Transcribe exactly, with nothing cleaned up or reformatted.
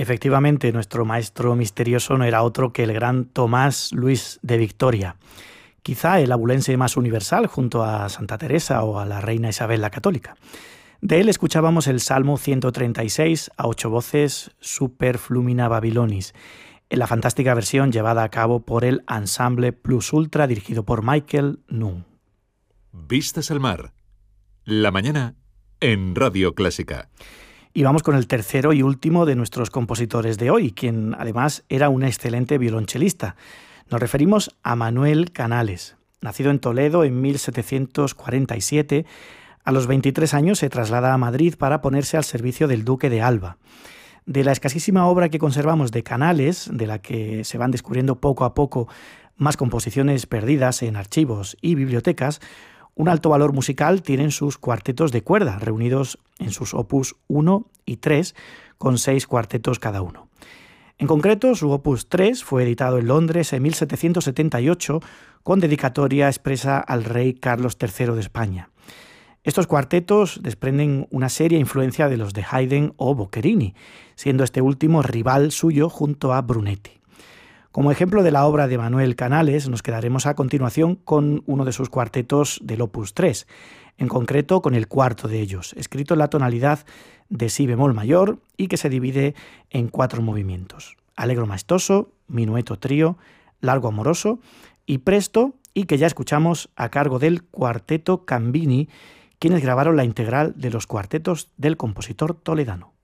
Efectivamente, nuestro maestro misterioso no era otro que el gran Tomás Luis de Victoria, quizá el abulense más universal junto a Santa Teresa o a la reina Isabel la Católica. De él escuchábamos el Salmo ciento treinta y seis a ocho voces, Super Flumina Babylonis, en la fantástica versión llevada a cabo por el Ensemble Plus Ultra dirigido por Michael Nunn. Vistas al mar. La mañana en Radio Clásica. Y vamos con el tercero y último de nuestros compositores de hoy, quien además era un excelente violonchelista. Nos referimos a Manuel Canales. Nacido en Toledo en mil setecientos cuarenta y siete, a los veintitrés años se traslada a Madrid para ponerse al servicio del duque de Alba. De la escasísima obra que conservamos de Canales, de la que se van descubriendo poco a poco más composiciones perdidas en archivos y bibliotecas, un alto valor musical tienen sus cuartetos de cuerda, reunidos en sus opus uno y tres, con seis cuartetos cada uno. En concreto, su opus tres fue editado en Londres en mil setecientos setenta y ocho, con dedicatoria expresa al rey Carlos tercero de España. Estos cuartetos desprenden una seria influencia de los de Haydn o Boccherini, siendo este último rival suyo junto a Brunetti. Como ejemplo de la obra de Manuel Canales, nos quedaremos a continuación con uno de sus cuartetos del opus tres, en concreto con el cuarto de ellos, escrito en la tonalidad de si bemol mayor y que se divide en cuatro movimientos: Allegro maestoso, Minueto trío, Largo amoroso y Presto, y que ya escuchamos a cargo del Cuarteto Cambini, quienes grabaron la integral de los cuartetos del compositor toledano.